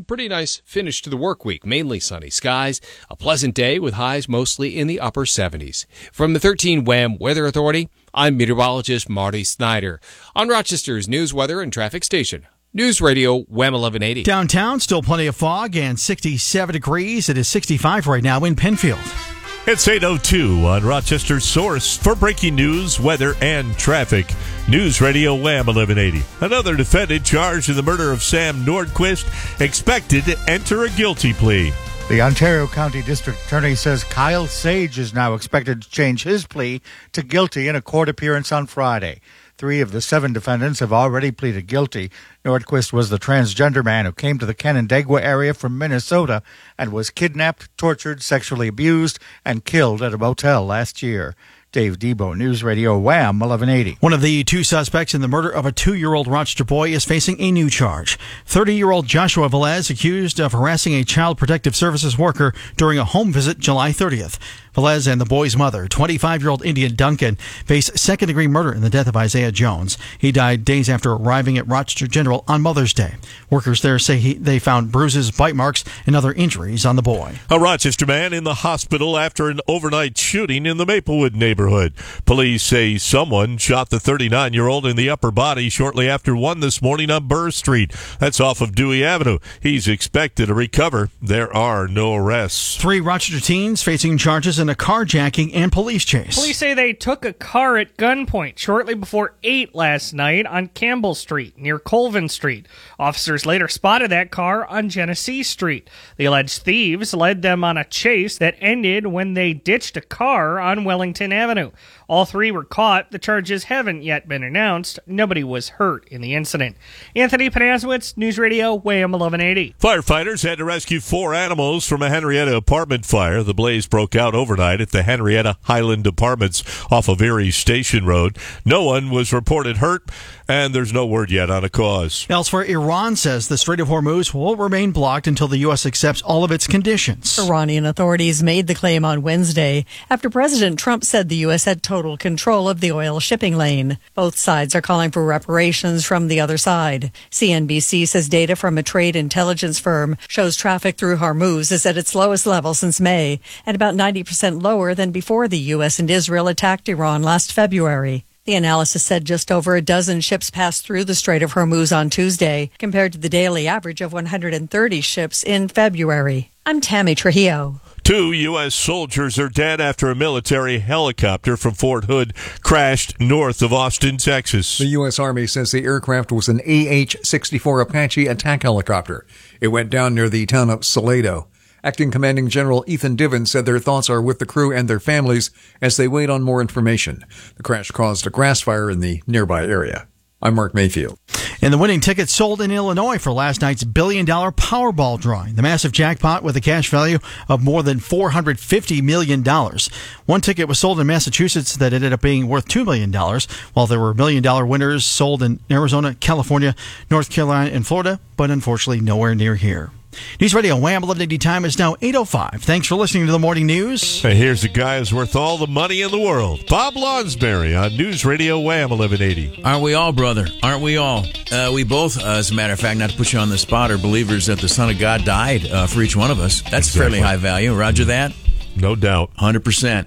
pretty nice finish to the work week. Mainly sunny skies, a pleasant day with highs mostly in the upper 70s. From the 13 WHAM Weather Authority, I'm meteorologist Marty Snyder on Rochester's news, weather, and traffic station. News Radio WHAM 1180. Downtown, still plenty of fog and 67 degrees. It is 65 right now in Penfield. It's 8:02 on Rochester's source for breaking news, weather, and traffic. News Radio WHAM 1180. Another defendant charged in the murder of Sam Nordquist expected to enter a guilty plea. The Ontario County District Attorney says Kyle Sage is now expected to change his plea to guilty in a court appearance on Friday. 3 of the 7 defendants have already pleaded guilty. Nordquist was the transgender man who came to the Canandaigua area from Minnesota and was kidnapped, tortured, sexually abused, and killed at a motel last year. Dave Debo, News Radio WHAM 1180. One of the 2 suspects in the murder of a 2-year-old Rochester boy is facing a new charge. 30-year-old Joshua Velez accused of harassing a Child Protective Services worker during a home visit July 30th. Velez and the boy's mother, 25-year-old Indian Duncan, face second-degree murder in the death of Isaiah Jones. He died days after arriving at Rochester General on Mother's Day. Workers there say they found bruises, bite marks, and other injuries on the boy. A Rochester man in the hospital after an overnight shooting in the Maplewood neighborhood. Police say someone shot the 39-year-old in the upper body shortly after 1 this morning on Burr Street. That's off of Dewey Avenue. He's expected to recover. There are no arrests. 3 Rochester teens facing charges in a carjacking and police chase. Police say they took a car at gunpoint shortly before 8 last night on Campbell Street near Colvin Street. Officers later spotted that car on Genesee Street. The alleged thieves led them on a chase that ended when they ditched a car on Wellington Avenue. All 3 were caught. The charges haven't yet been announced. Nobody was hurt in the incident. Anthony Panaswitz, News Radio WHAM 1180. Firefighters had to rescue 4 animals from a Henrietta apartment fire. The blaze broke out overnight at the Henrietta Highland Apartments off of Erie Station Road. No one was reported hurt, and there's no word yet on a cause. Elsewhere, Iran says the Strait of Hormuz will remain blocked until the U.S. accepts all of its conditions. Iranian authorities made the claim on Wednesday after President Trump said the U.S. had total control of the oil shipping lane. Both sides are calling for reparations from the other side. CNBC says data from a trade intelligence firm shows traffic through Hormuz is at its lowest level since May and about 90% lower than before the U.S. and Israel attacked Iran last February. The analysis said just over a dozen ships passed through the Strait of Hormuz on Tuesday, compared to the daily average of 130 ships in February. I'm Tammy Trujillo. 2 U.S. soldiers are dead after a military helicopter from Fort Hood crashed north of Austin, Texas. The U.S. Army says the aircraft was an AH-64 Apache attack helicopter. It went down near the town of Salado. Acting Commanding General Ethan Divins said their thoughts are with the crew and their families as they wait on more information. The crash caused a grass fire in the nearby area. I'm Mark Mayfield. And the winning tickets sold in Illinois for last night's billion-dollar Powerball drawing. The massive jackpot with a cash value of more than $450 million. One ticket was sold in Massachusetts that ended up being worth $2 million, while there were million-dollar winners sold in Arizona, California, North Carolina, and Florida, but unfortunately nowhere near here. News Radio WHAM 1180 time is now 8:05. Thanks for listening to the morning news. Hey, here's a guy who's worth all the money in the world. Bob Lonsberry on News Radio WHAM 1180. Aren't we all, brother? Aren't we all? We both, as a matter of fact, not to put you on the spot, are believers that the Son of God died for each one of us. That's exactly. Fairly high value. Roger that? No doubt. 100%.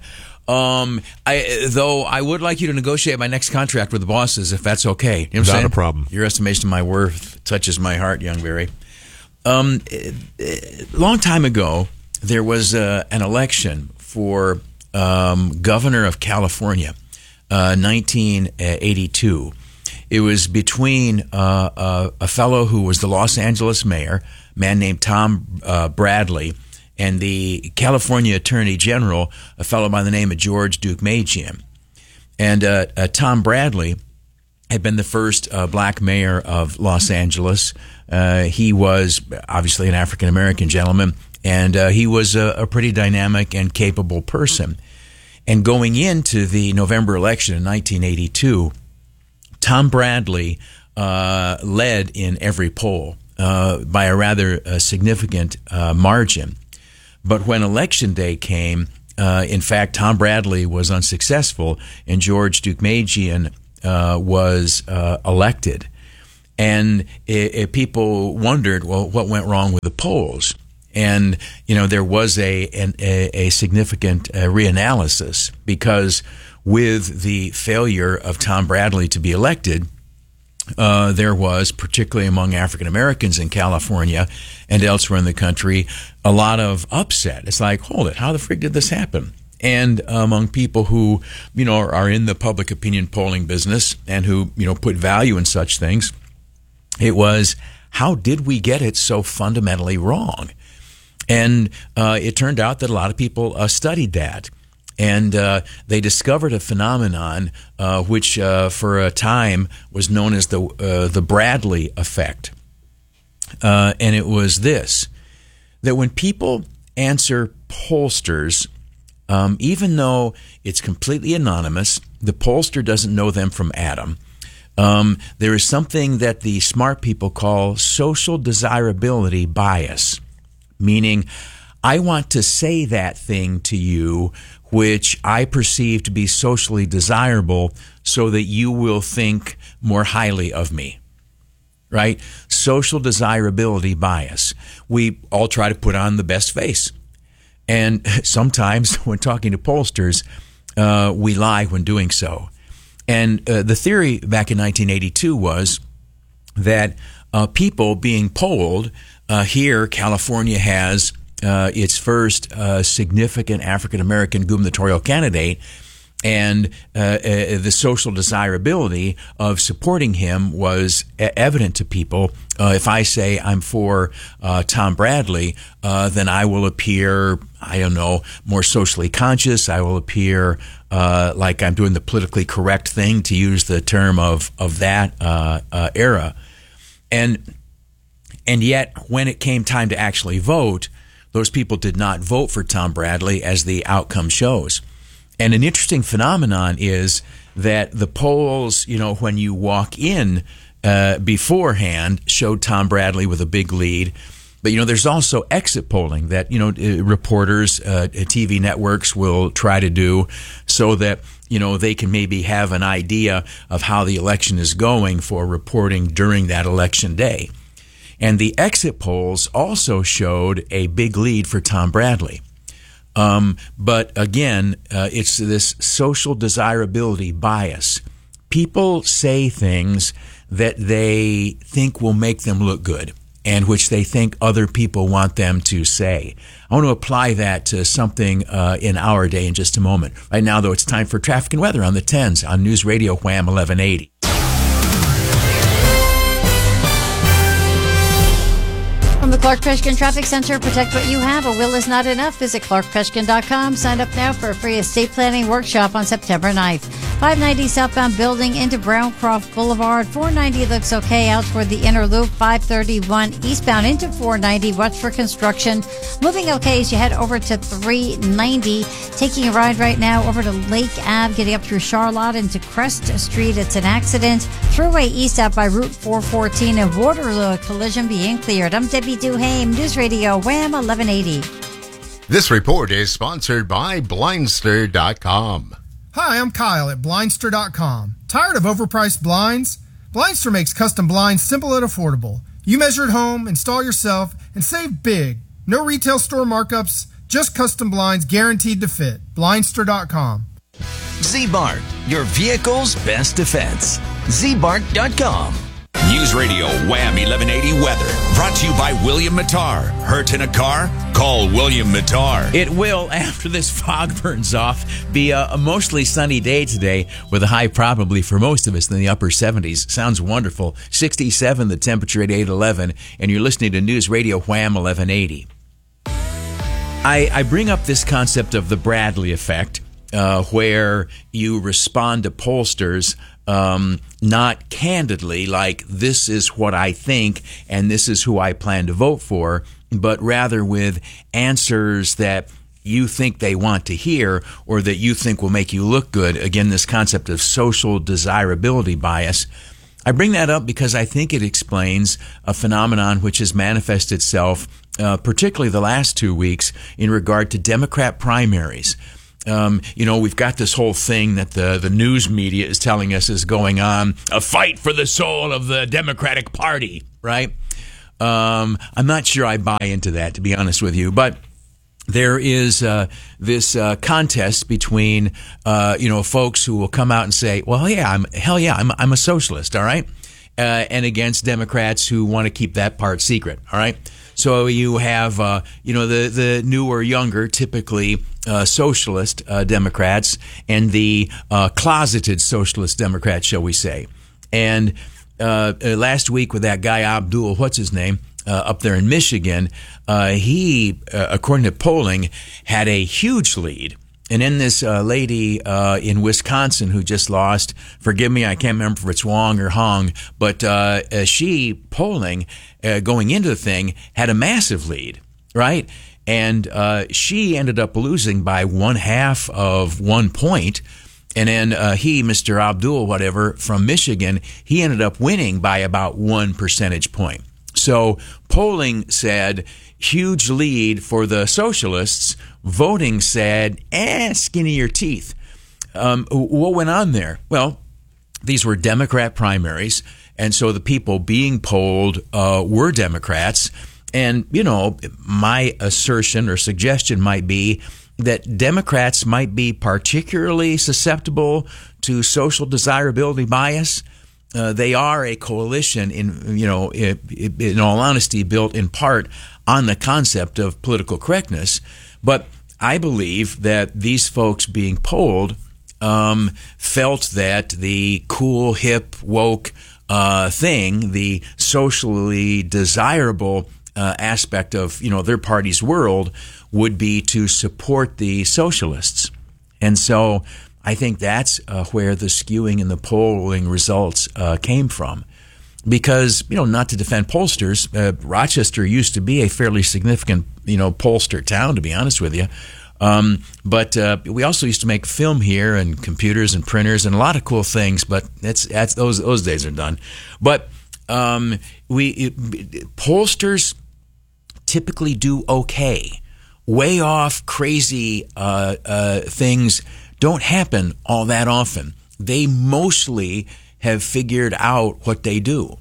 Though I would like you to negotiate my next contract with the bosses, if that's okay. You know what I'm saying? Not a problem. Your estimation of my worth touches my heart, young Barry. Long time ago, there was an election for governor of California, 1982. It was between a fellow who was the Los Angeles mayor, a man named Tom Bradley, and the California Attorney General, a fellow by the name of George Deukmejian. And Tom Bradley had been the first black mayor of Los Angeles. He was obviously an African-American gentleman, and he was a pretty dynamic and capable person. And going into the November election in 1982, Tom Bradley led in every poll by a rather significant margin. But when Election Day came, in fact, Tom Bradley was unsuccessful, and George Deukmejian was elected. And people wondered, well, what went wrong with the polls? And, there was a significant reanalysis, because with the failure of Tom Bradley to be elected, there was, particularly among African Americans in California and elsewhere in the country, a lot of upset. It's like, hold it, how the frig did this happen? And among people who, are in the public opinion polling business and who, put value in such things, it was, how did we get it so fundamentally wrong? And it turned out that a lot of people studied that. And they discovered a phenomenon which, for a time, was known as the Bradley effect. And it was this, that when people answer pollsters, even though it's completely anonymous, the pollster doesn't know them from Adam, there is something that the smart people call social desirability bias, meaning I want to say that thing to you which I perceive to be socially desirable so that you will think more highly of me, right? Social desirability bias. We all try to put on the best face. And sometimes when talking to pollsters, we lie when doing so. And the theory back in 1982 was that people being polled, here California has its first significant African-American gubernatorial candidate, and the social desirability of supporting him was evident to people. If I say I'm for Tom Bradley, then I will appear, more socially conscious. I will appear like I'm doing the politically correct thing, to use the term of that era. And yet, when it came time to actually vote, those people did not vote for Tom Bradley, as the outcome shows. And an interesting phenomenon is that the polls, when you walk in beforehand, showed Tom Bradley with a big lead. But, there's also exit polling that, reporters, TV networks will try to do so that, they can maybe have an idea of how the election is going for reporting during that election day. And the exit polls also showed a big lead for Tom Bradley. But again, it's this social desirability bias. People say things that they think will make them look good, and which they think other people want them to say. I want to apply that to something in our day in just a moment. Right now, though, it's time for traffic and weather on the 10s on News Radio Wham 1180. From the Clark Peshkin Traffic Center, protect what you have. A will is not enough. Visit clarkpeshkin.com. Sign up now for a free estate planning workshop on September 9th. 590 southbound building into Browncroft Boulevard. 490 looks okay out toward the inner loop. 531 eastbound into 490. Watch for construction. Moving okay as you head over to 390. Taking a ride right now over to Lake Ave, getting up through Charlotte into Crest Street. It's an accident. Thruway east out by Route 414 and Waterloo, collision being cleared. I'm Debbie Duhame, News Radio Wham 1180. This report is sponsored by Blindster.com. Hi, I'm Kyle at Blindster.com. Tired of overpriced blinds? Blindster makes custom blinds simple and affordable. You measure at home, install yourself, and save big. No retail store markups, just custom blinds guaranteed to fit. Blindster.com. Z-Bart, your vehicle's best defense. ZBart.com. News Radio Wham 1180 weather. Brought to you by William Mattar. Hurt in a car? Call William Mattar. It will, after this fog burns off, be a mostly sunny day today with a high probably for most of us in the upper 70s. Sounds wonderful. 67 the temperature at 811, and you're listening to News Radio Wham 1180. I bring up this concept of the Bradley effect, where you respond to pollsters not candidly, like this is what I think and this is who I plan to vote for, but rather with answers that you think they want to hear or that you think will make you look good. Again, this concept of social desirability bias. I bring that up because I think it explains a phenomenon which has manifested itself, particularly the last 2 weeks, in regard to Democrat primaries. We've got this whole thing that the news media is telling us is going on, a fight for the soul of the Democratic Party, right? I'm not sure I buy into that, to be honest with you, but there is this contest between, folks who will come out and say, well, yeah, I'm a socialist, all right? And against Democrats who want to keep that part secret, all right? So you have, the newer, younger, typically socialist Democrats and the closeted socialist Democrats, shall we say. And last week with that guy Abdul, what's his name, up there in Michigan, he, according to polling, had a huge lead. And then this lady in Wisconsin who just lost, forgive me, I can't remember if it's Wong or Hong, but she, polling, going into the thing, had a massive lead, right? And she ended up losing by 1/2 of 1 point. And then he, Mr. Abdul, whatever, from Michigan, he ended up winning by about 1 percentage point. So polling said huge lead for the socialists. Voting said, skinny your teeth. What went on there? Well, these were Democrat primaries, and so the people being polled were Democrats. And, my assertion or suggestion might be that Democrats might be particularly susceptible to social desirability bias. They are a coalition, in all honesty, built in part on the concept of political correctness. But I believe that these folks being polled felt that the cool, hip, woke thing, the socially desirable aspect of their party's world, would be to support the socialists. And so I think that's where the skewing in the polling results came from. Because, not to defend pollsters, Rochester used to be a fairly significant, pollster town, to be honest with you. But we also used to make film here and computers and printers and a lot of cool things, but those days are done. But pollsters typically do okay. Way off, crazy things don't happen all that often. They mostly have figured out what they do.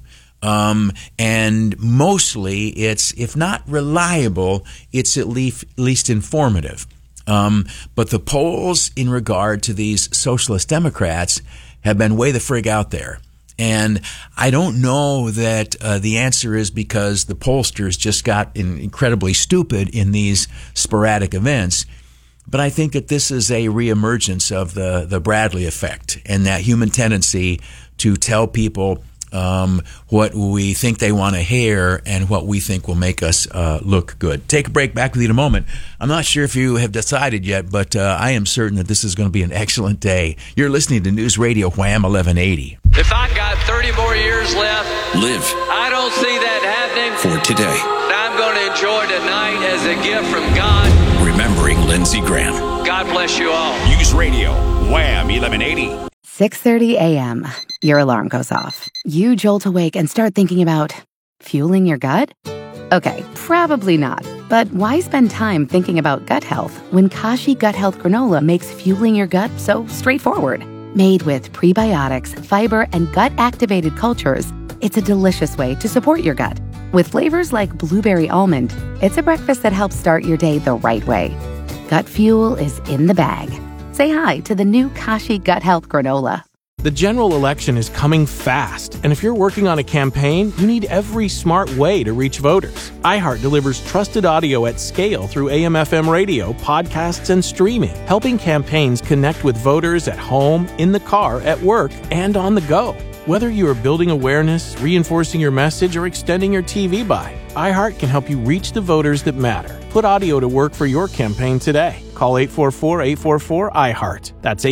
And mostly it's, if not reliable, it's at least informative. But the polls in regard to these socialist Democrats have been way the frig out there. And I don't know that the answer is because the pollsters just got incredibly stupid in these sporadic events. But I think that this is a reemergence of the Bradley effect and that human tendency to tell people what we think they want to hear and what we think will make us look good. Take a break. Back with you in a moment. I'm not sure if you have decided yet, but I am certain that this is going to be an excellent day. You're listening to News Radio Wham 1180. If I got 30 more years left, live. I don't see that happening. For today. I'm going to enjoy tonight as a gift from God. Remembering Lindsey Graham. God bless you all. News Radio Wham 1180. 6:30 a.m. Your alarm goes off. You jolt awake and start thinking about fueling your gut? Okay, probably not. But why spend time thinking about gut health when Kashi Gut Health Granola makes fueling your gut so straightforward? Made with prebiotics, fiber, and gut-activated cultures, it's a delicious way to support your gut. With flavors like blueberry almond, it's a breakfast that helps start your day the right way. Gut fuel is in the bag. Say hi to the new Kashi Gut Health Granola. The general election is coming fast, and if you're working on a campaign, you need every smart way to reach voters. iHeart delivers trusted audio at scale through AM/FM radio, podcasts, and streaming, helping campaigns connect with voters at home, in the car, at work, and on the go. Whether you are building awareness, reinforcing your message, or extending your TV buy, iHeart can help you reach the voters that matter. Put audio to work for your campaign today. Call 844-844-iHeart. That's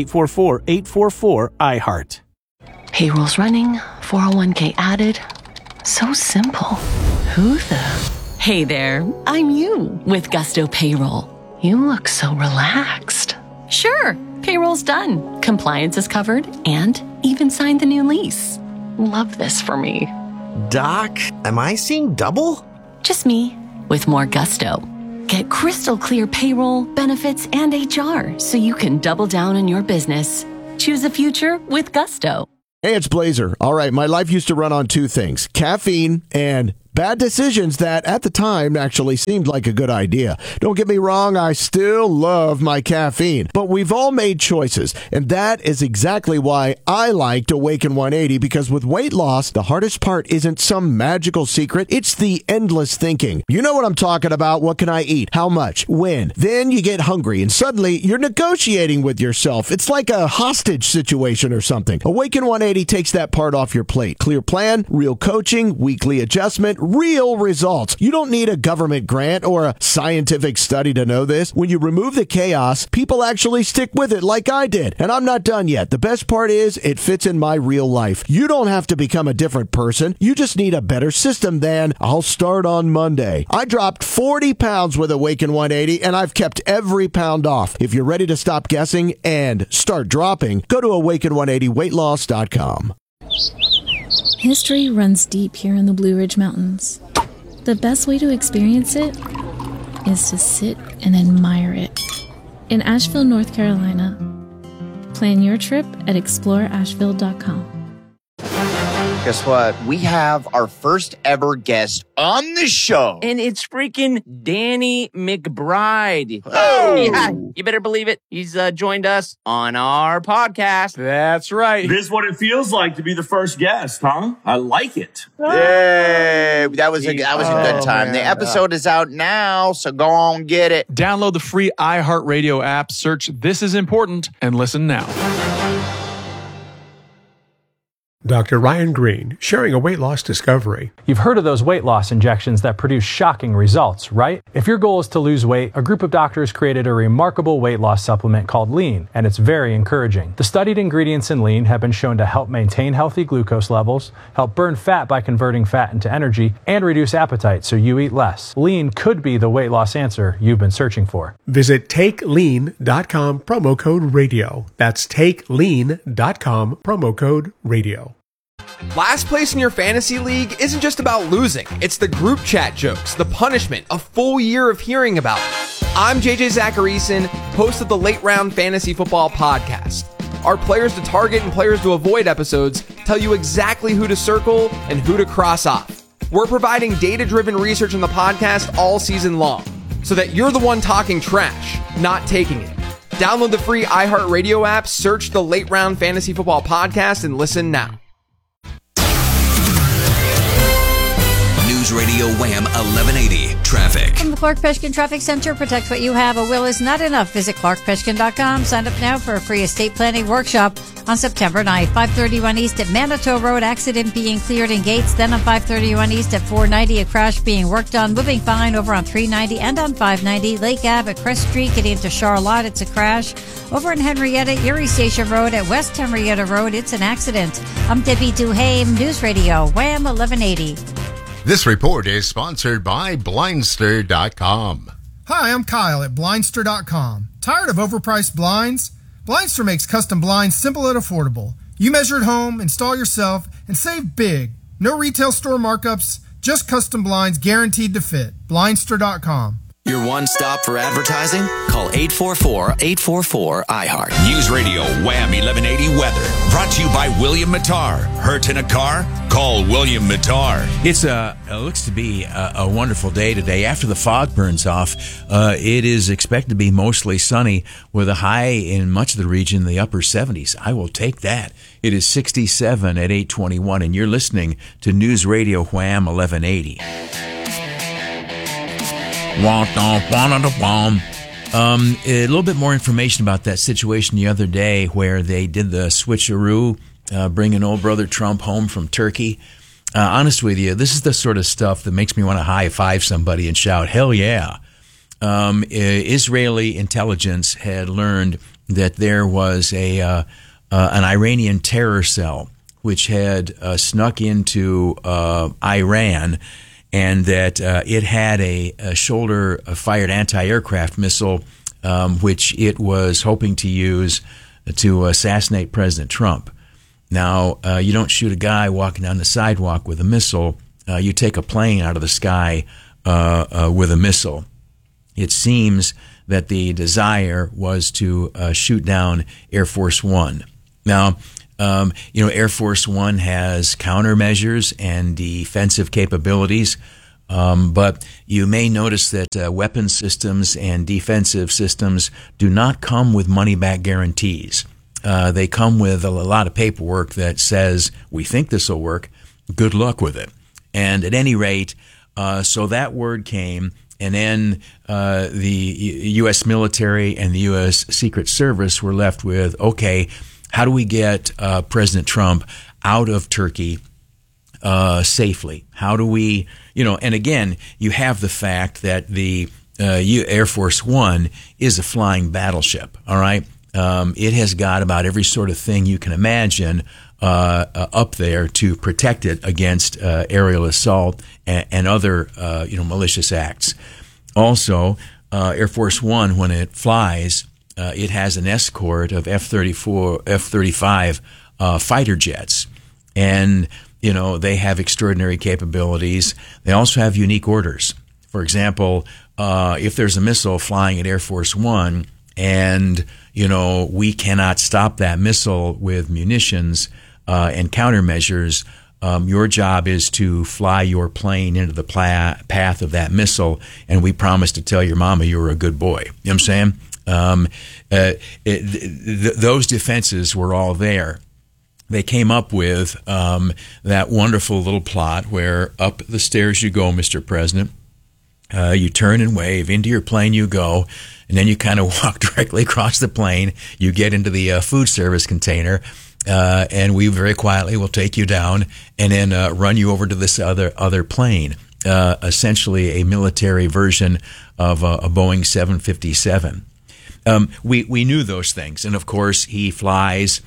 844-844-iHeart. Payroll's running, 401k added. So simple. Who the? Hey there, I'm you with Gusto Payroll. You look so relaxed. Sure, payroll's done. Compliance is covered and even signed the new lease. Love this for me. Doc, am I seeing double? Just me with more gusto. Get crystal clear payroll, benefits, and HR so you can double down on your business. Choose a future with Gusto. Hey, it's Blazer. All right, my life used to run on two things, caffeine and bad decisions that at the time actually seemed like a good idea. Don't get me wrong, I still love my caffeine, but we've all made choices, and that is exactly why I liked Awaken 180, because with weight loss, the hardest part isn't some magical secret, it's the endless thinking. You know what I'm talking about. What can I eat? How much? When? Then you get hungry, and suddenly you're negotiating with yourself. It's like a hostage situation or something. Awaken 180 takes that part off your plate. Clear plan, real coaching, weekly adjustment, real results. You don't need a government grant or a scientific study to know this. When you remove the chaos, people actually stick with it like I did. And I'm not done yet. The best part is it fits in my real life. You don't have to become a different person. You just need a better system than I'll start on Monday. I dropped 40 pounds with Awaken 180 and I've kept every pound off. If you're ready to stop guessing and start dropping, go to awaken180weightloss.com. History runs deep here in the Blue Ridge Mountains. The best way to experience it is to sit and admire it. In Asheville, North Carolina, plan your trip at exploreasheville.com. Guess what? We have our first ever guest on the show. And it's freaking Danny McBride. Oh! Yeah, you better believe it. He's joined us on our podcast. That's right. This is what it feels like to be the first guest, huh? I like it. Yay! That was a good time. Man. The episode is out now, so go on get it. Download the free iHeartRadio app, search This Is Important, and listen now. Dr. Ryan Green, sharing a weight loss discovery. You've heard of those weight loss injections that produce shocking results, right? If your goal is to lose weight, a group of doctors created a remarkable weight loss supplement called Lean, and it's very encouraging. The studied ingredients in Lean have been shown to help maintain healthy glucose levels, help burn fat by converting fat into energy, and reduce appetite so you eat less. Lean could be the weight loss answer you've been searching for. Visit TakeLean.com, promo code radio. That's TakeLean.com, promo code radio. Last place in your fantasy league isn't just about losing. It's the group chat jokes, the punishment, a full year of hearing about it. I'm JJ Zacharyson, host of the Late Round Fantasy Football Podcast. Our players to target and players to avoid episodes tell you exactly who to circle and who to cross off. We're providing data-driven research in the podcast all season long, so that you're the one talking trash, not taking it. Download the free iHeartRadio app, search the Late Round Fantasy Football Podcast, and listen now. News Radio Wham 1180 Traffic. From the Clark Peshkin Traffic Center, protect what you have. A will is not enough. Visit clarkpeshkin.com. Sign up now for a free estate planning workshop on September 9th. 531 East at Manitou Road, accident being cleared in Gates. Then on 531 East at 490, a crash being worked on. Moving fine over on 390 and on 590. Lake Ave at Crest Street, getting into Charlotte, it's a crash. Over in Henrietta, Erie Station Road at West Henrietta Road, it's an accident. I'm Debbie Duhame, News Radio, Wham 1180. This report is sponsored by Blindster.com. Hi, I'm Kyle at Blindster.com. Tired of overpriced blinds? Blindster makes custom blinds simple and affordable. You measure at home, install yourself, and save big. No retail store markups, just custom blinds guaranteed to fit. Blindster.com. Your one-stop for advertising? Call 844-844-iHeart. News Radio Wham 1180 Weather. Brought to you by William Mattar. Hurt in a car? Call William Mattar. It looks to be a wonderful day today. After the fog burns off, it is expected to be mostly sunny with a high in much of the region in the upper 70s. I will take that. It is 67 at 8:21, and you're listening to News Radio Wham 1180. A little bit more information about that situation the other day where they did the switcheroo, bringing old brother Trump home from Turkey. Honest with you, this is the sort of stuff that makes me want to high-five somebody and shout, hell yeah. Israeli intelligence had learned that there was an Iranian terror cell which had snuck into Iran, and that it had a shoulder-fired anti-aircraft missile, which it was hoping to use to assassinate President Trump. Now, you don't shoot a guy walking down the sidewalk with a missile. You take a plane out of the sky with a missile. it seems that the desire was to shoot down Air Force One. Now, Air Force One has countermeasures and defensive capabilities, but you may notice that weapon systems and defensive systems do not come with money-back guarantees. They come with a lot of paperwork that says, we think this will work, good luck with it. And at any rate, so that word came, and then the U.S. military and the U.S. Secret Service were left with, okay, how do we get President Trump out of Turkey safely? How do we, and again, you have the fact that the Air Force One is a flying battleship, all right? It has got about every sort of thing you can imagine up there to protect it against aerial assault and other, malicious acts. Also, Air Force One, when it flies, it has an escort of F-35 fighter jets. And, they have extraordinary capabilities. They also have unique orders. For example, if there's a missile flying at Air Force One and, we cannot stop that missile with munitions and countermeasures, your job is to fly your plane into the path of that missile, and we promise to tell your mama you were a good boy. You know what I'm saying? Those defenses were all there. They came up with that wonderful little plot where up the stairs you go, Mr. President. You turn and wave, into your plane you go, and then you kind of walk directly across the plane. You get into the food service container, and we very quietly will take you down and then run you over to this other plane, essentially a military version of a Boeing 757. We knew those things, and of course he flies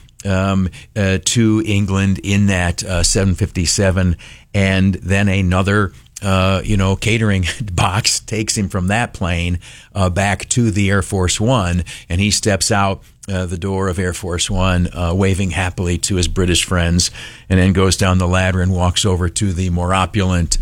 to England in that 757, and then another catering box takes him from that plane back to the Air Force One, and he steps out the door of Air Force One, waving happily to his British friends, and then goes down the ladder and walks over to the more opulent,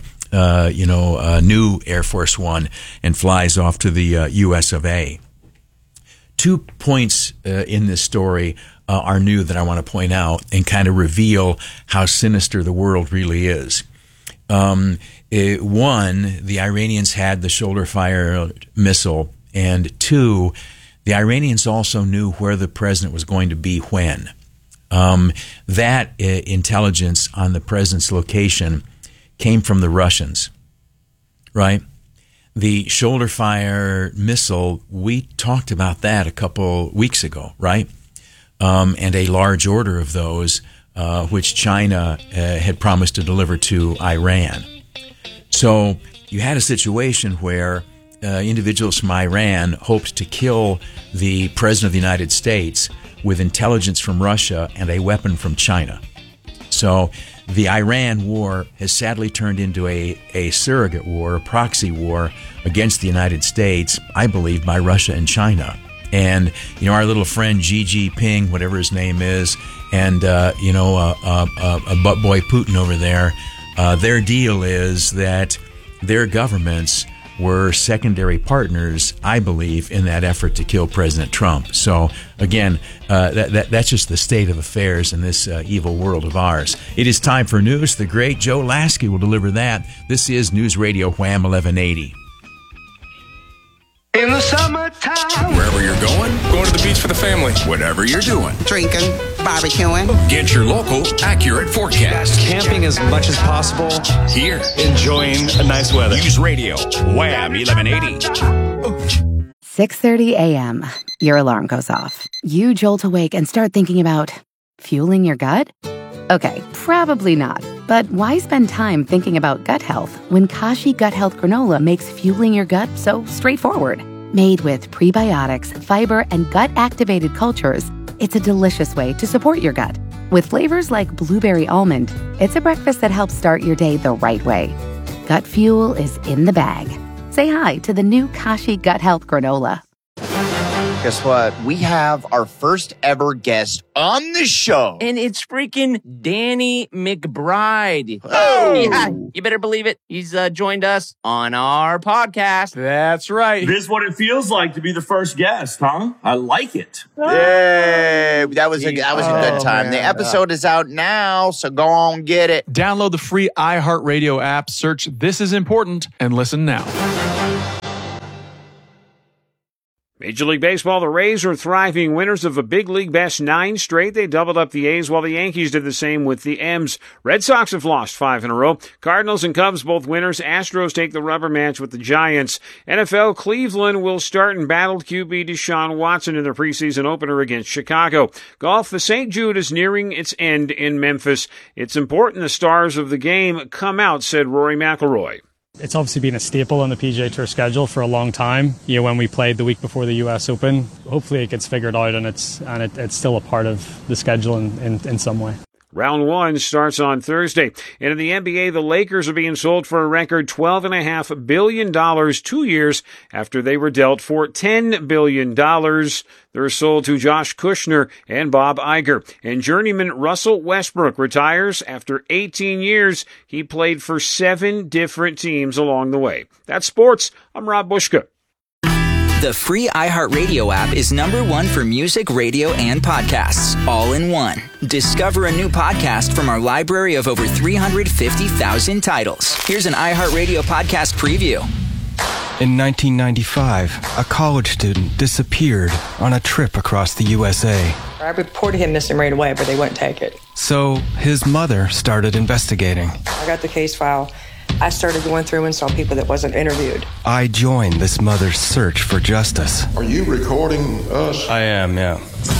new Air Force One and flies off to the U.S. of A. 2 points in this story are new that I want to point out and kind of reveal how sinister the world really is. One, the Iranians had the shoulder-fire missile, and two, the Iranians also knew where the president was going to be when. That intelligence on the president's location came from the Russians, right? The shoulder-fire missile, we talked about that a couple weeks ago, right? And a large order of those, which China had promised to deliver to Iran. So you had a situation where individuals from Iran hoped to kill the President of the United States with intelligence from Russia and a weapon from China. So the Iran war has sadly turned into a surrogate war, a proxy war against the United States, I believe, by Russia and China. And, our little friend Xi Jinping, whatever his name is, and, a butt boy Putin over there, their deal is that their governments were secondary partners, I believe, in that effort to kill President Trump. So, again, that's just the state of affairs in this evil world of ours. It is time for news. The great Joe Lasky will deliver that. This is News Radio Wham 1180. In the summertime. Wherever you're going to the beach for the family. Whatever you're doing. Drinking, barbecuing. Get your local, accurate forecast. Camping as much as possible. Here. Enjoying a nice weather. News Radio, Wham 1180. 6:30 a.m. Your alarm goes off. You jolt awake and start thinking about fueling your gut? Okay, probably not. But why spend time thinking about gut health when Kashi Gut Health Granola makes fueling your gut so straightforward? Made with prebiotics, fiber, and gut-activated cultures, it's a delicious way to support your gut. With flavors like blueberry almond, it's a breakfast that helps start your day the right way. Gut fuel is in the bag. Say hi to the new Kashi Gut Health Granola. Guess what? We have our first ever guest on the show. And it's freaking Danny McBride. Oh! Yeah, you better believe it. He's joined us on our podcast. That's right. This is what it feels like to be the first guest, huh? I like it. Yay! That was a good time. The episode is out now, so go on, get it. Download the free iHeartRadio app, search This Is Important, and listen now. Major League Baseball, the Rays are thriving, winners of a big league best 9 straight. They doubled up the A's while the Yankees did the same with the M's. Red Sox have lost 5 in a row. Cardinals and Cubs both winners. Astros take the rubber match with the Giants. NFL, Cleveland will start and battle QB Deshaun Watson in their preseason opener against Chicago. Golf, the St. Jude is nearing its end in Memphis. It's important the stars of the game come out, said Rory McIlroy. It's obviously been a staple on the PGA Tour schedule for a long time. You know, when we played the week before the U.S. Open, hopefully it gets figured out and it's still a part of the schedule in some way. Round 1 starts on Thursday. And in the NBA, the Lakers are being sold for a record $12.5 billion 2 years after they were dealt for $10 billion. They're sold to Josh Kushner and Bob Iger. And journeyman Russell Westbrook retires after 18 years. He played for 7 different teams along the way. That's sports. I'm Rob Bushka. The free iHeartRadio app is #1 for music, radio, and podcasts, all in one. Discover a new podcast from our library of over 350,000 titles. Here's an iHeartRadio podcast preview. In 1995, a college student disappeared on a trip across the USA. I reported him missing right away, but they wouldn't take it. So his mother started investigating. I got the case file. I started going through and saw people that wasn't interviewed. I joined this mother's search for justice. Are you recording us? I am, yeah.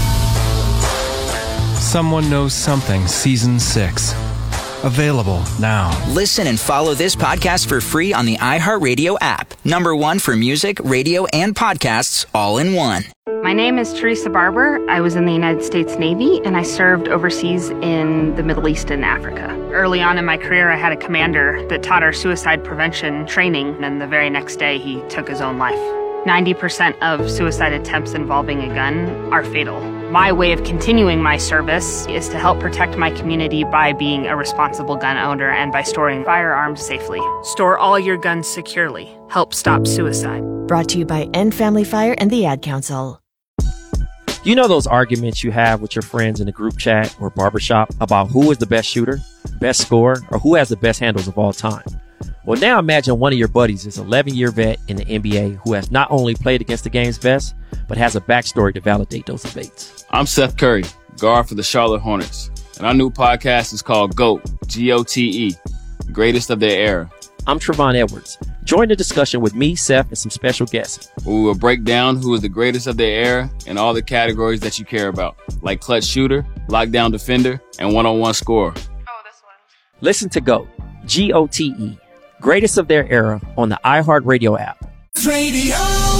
Someone Knows Something, Season 6. Available now. Listen and follow this podcast for free on the iHeartRadio app. #1 for music, radio, and podcasts, all in one. My name is Teresa Barber. I was in the United States Navy, and I served overseas in the Middle East and Africa. Early on in my career, I had a commander that taught our suicide prevention training, and the very next day, he took his own life. 90% of suicide attempts involving a gun are fatal. My way of continuing my service is to help protect my community by being a responsible gun owner and by storing firearms safely. Store all your guns securely. Help stop suicide. Brought to you by End Family Fire and the Ad Council. You know those arguments you have with your friends in a group chat or barbershop about who is the best shooter, best scorer, or who has the best handles of all time? Well, now imagine one of your buddies is an 11-year vet in the NBA who has not only played against the game's best, but has a backstory to validate those debates. I'm Seth Curry, guard for the Charlotte Hornets, and our new podcast is called GOAT, G-O-T-E, Greatest of Their Era. I'm Trevon Edwards. Join the discussion with me, Seth, and some special guests. We will break down who is the greatest of their era in all the categories that you care about, like clutch shooter, lockdown defender, and one-on-one scorer. Listen to GOAT, G-O-T-E, Greatest of Their Era on the iHeartRadio app. Radio.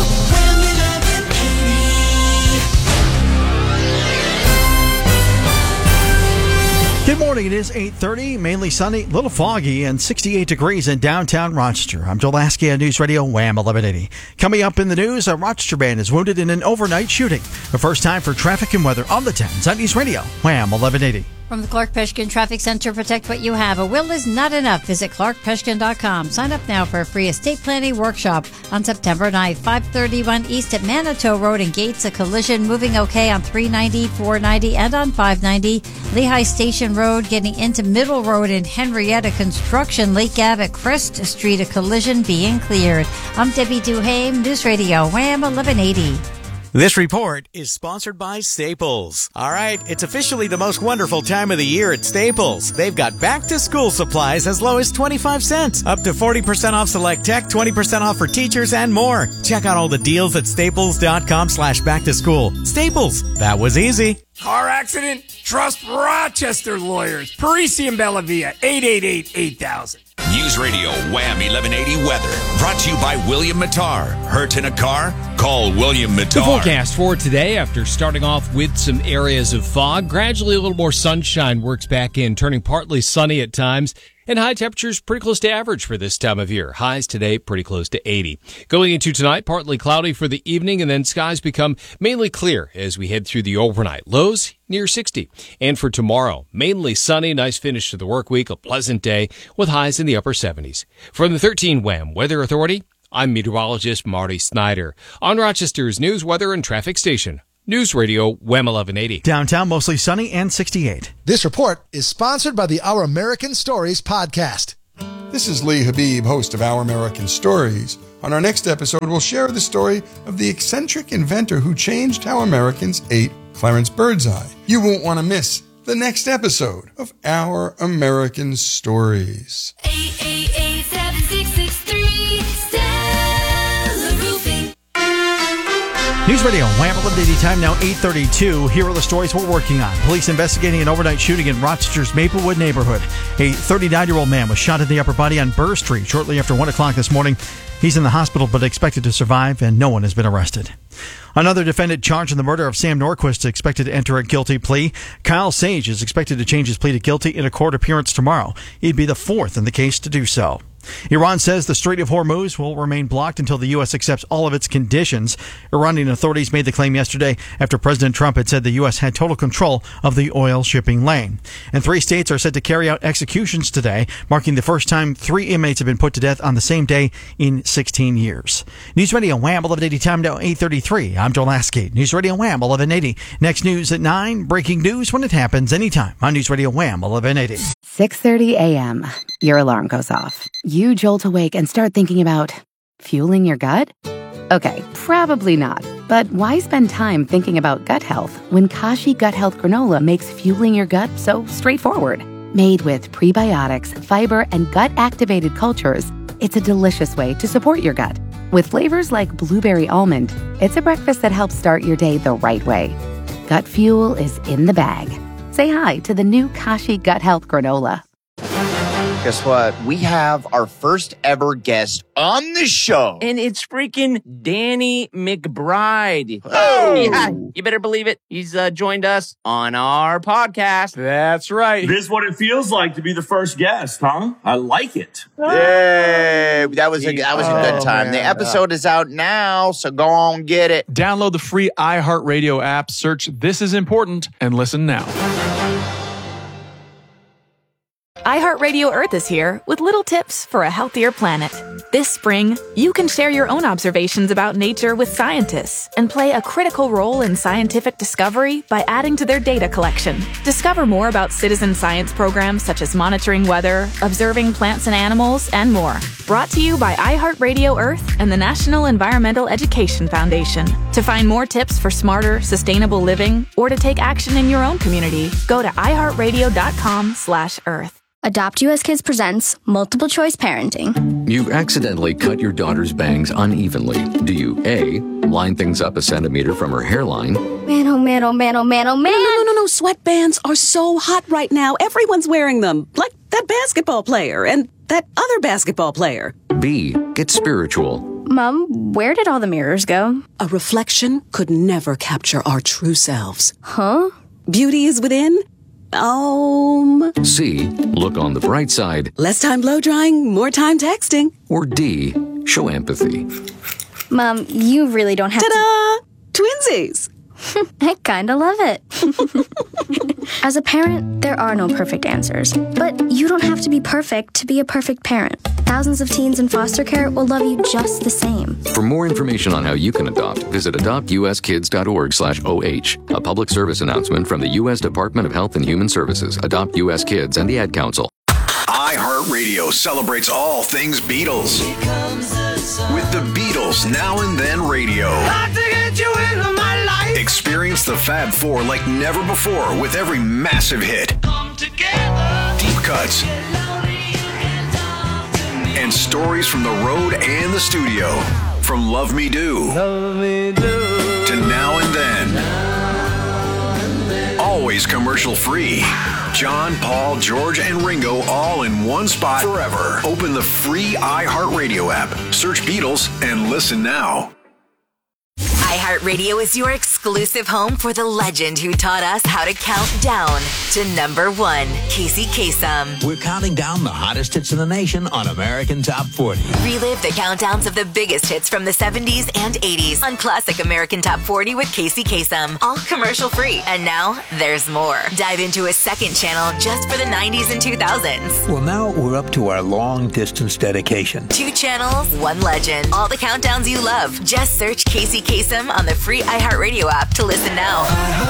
Good morning. It is 8:30, mainly sunny, a little foggy, and 68 degrees in downtown Rochester. I'm Joel Lasky on News Radio Wham 1180. Coming up in the news, a Rochester man is wounded in an overnight shooting. The first time for traffic and weather on the 10s on News Radio Wham 1180. From the Clark Peshkin Traffic Center, protect what you have. A will is not enough. Visit clarkpeshkin.com. Sign up now for a free estate planning workshop on September 9th, 531 East at Manitou Road and Gates. A collision moving okay on 390, 490, and on 590. Lehigh Station Road getting into Middle Road in Henrietta. Construction. Lake Ave at Crest Street. A collision being cleared. I'm Debbie Duhame, News Radio Wham 1180. This report is sponsored by Staples. All right, it's officially the most wonderful time of the year at Staples. They've got back-to-school supplies as low as 25 cents, up to 40% off select tech, 20% off for teachers, and more. Check out all the deals at staples.com/back-to-school. Staples, that was easy. Car accident? Trust Rochester lawyers. Parisi and Bellavia, 888-8000. News Radio Wham 1180 weather. Brought to you by William Mattar. Hurt in a car? Call William Mattar. The forecast for today, after starting off with some areas of fog, gradually a little more sunshine works back in, turning partly sunny at times. And high temperatures pretty close to average for this time of year. Highs today pretty close to 80. Going into tonight, partly cloudy for the evening, and then skies become mainly clear as we head through the overnight. Lows near 60. And for tomorrow, mainly sunny, nice finish to the work week, a pleasant day with highs in the upper 70s. From the 13 WHAM Weather Authority, I'm meteorologist Marty Snyder on Rochester's News, Weather, and Traffic Station. News Radio WHAM 1180. Downtown mostly sunny and 68. This report is sponsored by the Our American Stories podcast. This is Lee Habib, host of Our American Stories. On our next episode, we'll share the story of the eccentric inventor who changed how Americans ate, Clarence Birdseye. You won't want to miss the next episode of Our American Stories. 888-7663, Stella Roofing. News Radio, WHAM 1180 time now 8:32. Here are the stories we're working on. Police investigating an overnight shooting in Rochester's Maplewood neighborhood. A 39-year-old man was shot in the upper body on Burr Street shortly after 1 o'clock this morning. He's in the hospital but expected to survive, and no one has been arrested. Another defendant charged in the murder of Sam Norquist is expected to enter a guilty plea. Kyle Sage is expected to change his plea to guilty in a court appearance tomorrow. He'd be the fourth in the case to do so. Iran says the Strait of Hormuz will remain blocked until the U.S. accepts all of its conditions. Iranian authorities made the claim yesterday after President Trump had said the U.S. had total control of the oil shipping lane. And 3 states are set to carry out executions today, marking the first time 3 inmates have been put to death on the same day in 16 years. News Radio WHAM 1180 time now 8:33. I'm Joel Lasky. News Radio WHAM 1180. Next news at 9. Breaking news when it happens anytime on News Radio WHAM 1180. 6:30 a.m. Your alarm goes off. You jolt awake and start thinking about fueling your gut? Okay, probably not. But why spend time thinking about gut health when Kashi Gut Health Granola makes fueling your gut so straightforward? Made with prebiotics, fiber, and gut-activated cultures, it's a delicious way to support your gut. With flavors like blueberry almond, it's a breakfast that helps start your day the right way. Gut fuel is in the bag. Say hi to the new Kashi Gut Health Granola. Guess what? We have our first ever guest on the show. And it's freaking Danny McBride. Oh! Yeah, you better believe it. He's joined us on our podcast. That's right. This is what it feels like to be the first guest, huh? I like it. Yay! That was a good time. Man. The episode is out now, so go on get it. Download the free iHeartRadio app, search This Is Important, and listen now. iHeartRadio Earth is here with little tips for a healthier planet. This spring, you can share your own observations about nature with scientists and play a critical role in scientific discovery by adding to their data collection. Discover more about citizen science programs such as monitoring weather, observing plants and animals, and more. Brought to you by iHeartRadio Earth and the National Environmental Education Foundation. To find more tips for smarter, sustainable living or to take action in your own community, go to iHeartRadio.com/Earth. Adopt US Kids presents Multiple Choice Parenting. You've accidentally cut your daughter's bangs unevenly. Do you A, line things up a centimeter from her hairline? Man, oh man, oh man, oh man, oh man. No. Sweatbands are so hot right now. Everyone's wearing them. Like that basketball player and that other basketball player. B, get spiritual. Mom, where did all the mirrors go? A reflection could never capture our true selves. Huh? Beauty is within. C, look on the bright side. Less time blow drying, more time texting. Or D, show empathy. Mom, you really don't have Ta-da! Twinsies! I kinda love it. As a parent, there are no perfect answers. But you don't have to be perfect to be a perfect parent. Thousands of teens in foster care will love you just the same. For more information on how you can adopt, visit adoptuskids.org/OH. A public service announcement from the U.S. Department of Health and Human Services, Adopt U.S. Kids, and the Ad Council. iHeartRadio celebrates all things Beatles. With the Beatles Now and Then Radio. Like to get you into my life. Experience the Fab Four like never before with every massive hit. Come together. Deep cuts. And stories from the road and the studio. From Love Me Do. Love me do. To Now and Then. Always commercial free. John, Paul, George, and Ringo all in one spot forever. Open the free iHeartRadio app. Search Beatles and listen now. iHeartRadio is your exclusive home for the legend who taught us how to count down to number one, Casey Kasem. We're counting down the hottest hits in the nation on American Top 40. Relive the countdowns of the biggest hits from the 70s and 80s on Classic American Top 40 with Casey Kasem. All commercial free. And now there's more. Dive into a second channel just for the 90s and 2000s. Well, now we're up to our long distance dedication. 2 channels, 1 legend. All the countdowns you love. Just search Casey Kasem on the free iHeartRadio app to listen now.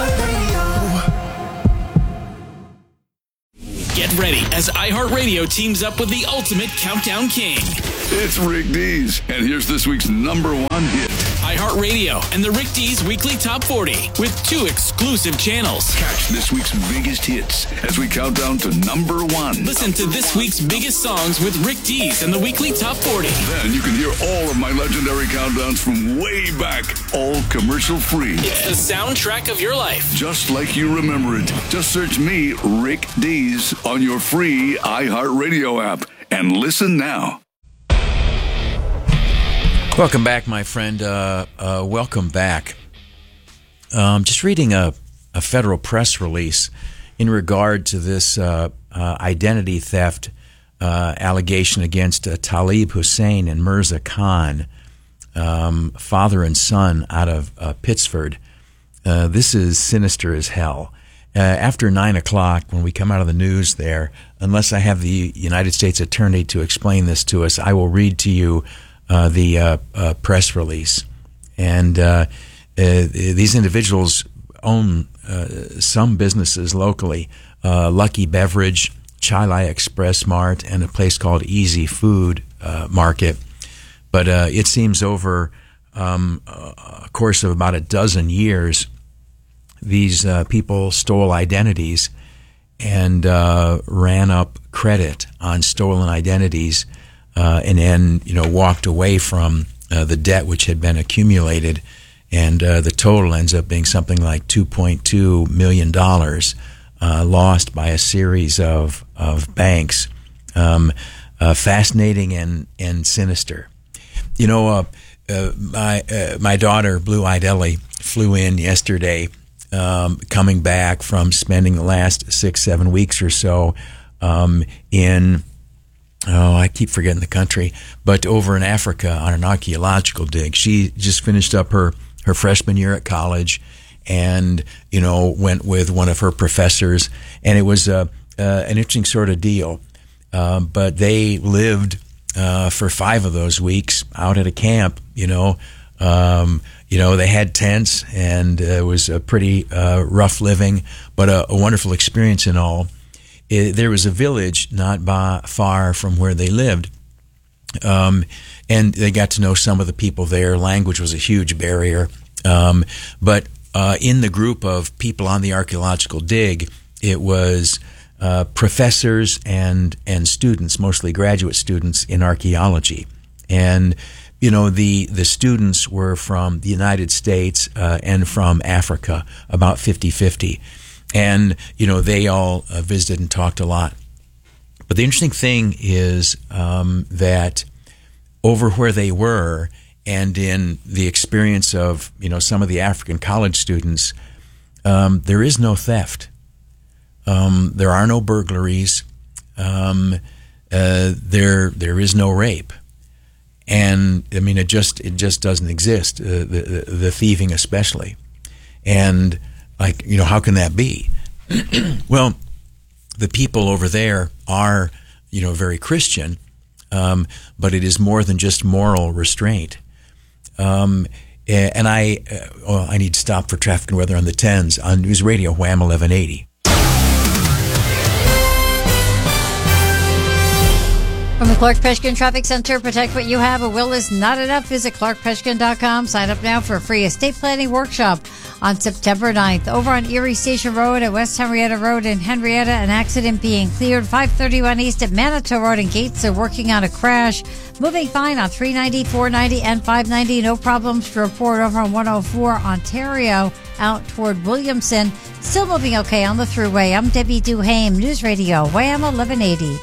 Get ready as iHeartRadio teams up with the ultimate countdown king. It's Rick Dees, and here's this week's number 1 hit. iHeartRadio and the Rick Dees Weekly Top 40 with 2 exclusive channels. Catch this week's biggest hits as we count down to number 1. Listen to this week's biggest songs with Rick Dees and the Weekly Top 40. Then you can hear all of my legendary countdowns from way back, all commercial free. It's the soundtrack of your life. Just like you remember it. Just search me, Rick Dees, on your free iHeartRadio app and listen now. Welcome back, my friend. Welcome back. Just reading a federal press release in regard to this identity theft allegation against Talib Hussein and Mirza Khan, father and son out of Pittsford. This is sinister as hell. After 9 o'clock, when we come out of the news there, unless I have the United States Attorney to explain this to us, I will read to you the press release. And these individuals own some businesses locally, Lucky Beverage, Chilai Express Mart, and a place called Easy Food Market. But it seems over a course of about a dozen years, these people stole identities and ran up credit on stolen identities, and then walked away from the debt which had been accumulated, and the total ends up being something like $2.2 million lost by a series of banks. Fascinating and sinister. My daughter, Blue-Eyed Ellie, flew in yesterday, coming back from spending the last 6-7 weeks or so in, I keep forgetting the country, but over in Africa on an archaeological dig. She just finished up her freshman year at college and, went with one of her professors, and it was an interesting sort of deal. But they lived for 5 of those weeks out at a camp, they had tents, and it was a pretty rough living, but a wonderful experience in all. There was a village not far from where they lived, and they got to know some of the people there. Language was a huge barrier, but in the group of people on the archaeological dig, it was professors and students, mostly graduate students in archaeology. And the students were from the United States and from Africa, about 50-50. And, they all visited and talked a lot. But the interesting thing is that over where they were and in the experience of, some of the African college students, there is no theft. There are no burglaries. There is no rape. And it just doesn't exist. The thieving especially. And how can that be? Well, the people over there are, very Christian, but it is more than just moral restraint. And I need to stop for traffic and weather on the 10s on News Radio Wham 1180. From the Clark Peshkin Traffic Center, protect what you have. A will is not enough. Visit clarkpeshkin.com. Sign up now for a free estate planning workshop on September 9th. Over on Erie Station Road at West Henrietta Road in Henrietta, an accident being cleared. 531 East at Manitou Road and Gates are working on a crash. Moving fine on 390, 490, and 590. No problems to report over on 104 Ontario out toward Williamson. Still moving okay on the thruway. I'm Debbie Duhame, News Radio Wham 1180.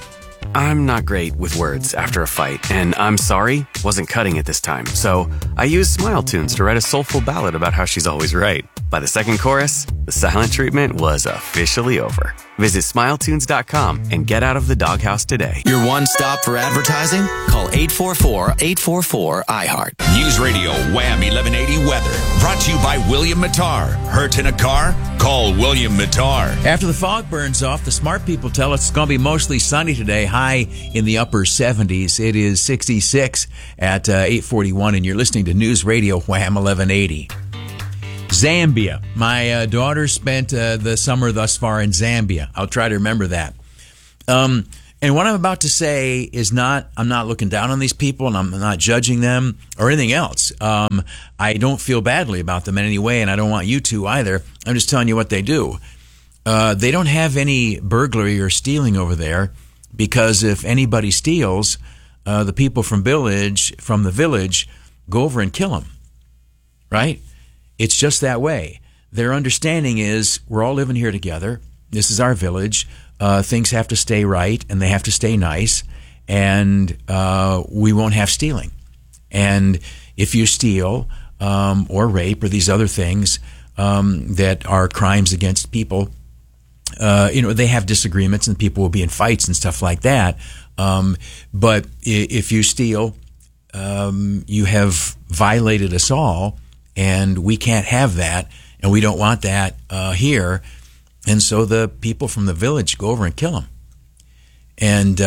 I'm not great with words after a fight, and I'm sorry wasn't cutting it this time, so I used Smile Tunes to write a soulful ballad about how she's always right. By the second chorus, the silent treatment was officially over. Visit SmileTunes.com and get out of the doghouse today. Your one stop for advertising? Call 844-844-iHeart. News Radio Wham 1180 weather. Brought to you by William Mattar. Hurt in a car? Call William Mattar. After the fog burns off, the smart people tell us it's going to be mostly sunny today, high in the upper 70s. It is 66 at 8:41, and you're listening to News Radio Wham 1180. Zambia. My daughter spent the summer thus far in Zambia. I'll try to remember that. And what I'm about to say is I'm not looking down on these people, and I'm not judging them or anything else. I don't feel badly about them in any way, and I don't want you to either. I'm just telling you what they do. They don't have any burglary or stealing over there, because if anybody steals, the people from the village go over and kill them. Right? It's just that way. Their understanding is we're all living here together. This is our village. Things have to stay right, and they have to stay nice, and we won't have stealing. And if you steal or rape or these other things that are crimes against people, they have disagreements, and people will be in fights and stuff like that. But if you steal, you have violated us all, and we can't have that, and we don't want that here. And so the people from the village go over and kill them. And